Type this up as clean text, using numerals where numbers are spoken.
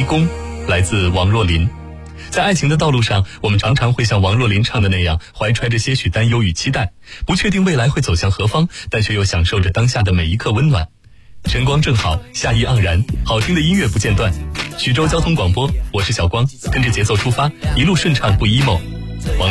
迷宫，来自王若琳。在爱情的道路上，我们常常会像王若琳唱的那样，怀揣着些许担忧与期待，不确定未来会走向何方，但却又享受着当下的每一刻温暖。晨光正好，夏意盎然，好听的音乐不间断。徐州交通广播，我是小光，跟着节奏出发，一路顺畅不 emo。